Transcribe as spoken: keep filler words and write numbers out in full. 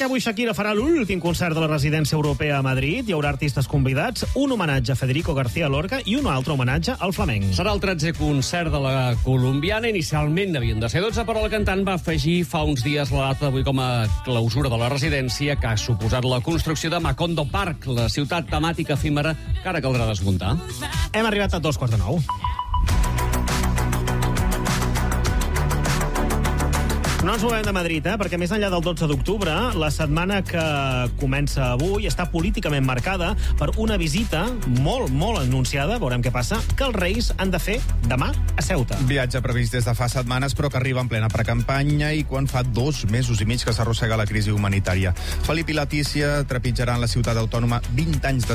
perquè avui Shakira farà l'últim concert de la residència europea a Madrid. Hi haurà artistes convidats, un homenatge a Federico García Lorca i un altre homenatge al flamenc. Serà el tretzè concert de la colombiana. Inicialment n'havien de ser dotze, però la cantant va afegir fa uns dies la data d'avui com a clausura de la residència, que ha suposat la construcció de Macondo Park, la ciutat temàtica efímera que ara caldrà desmuntar. Hem arribat a dos quarts de nou. No ens movem de Madrid, eh? Perquè més enllà del dotze d'octubre, la setmana que comença avui està políticament marcada per una visita molt, molt anunciada, veurem què passa, que els Reis han de fer demà a Ceuta. Viatge previst des de fa setmanes, però que arriba en plena precampanya i quan fa dos mesos i mig que s'arrossega la crisi humanitària. Felip i Letícia trepitjaran la ciutat autònoma vint anys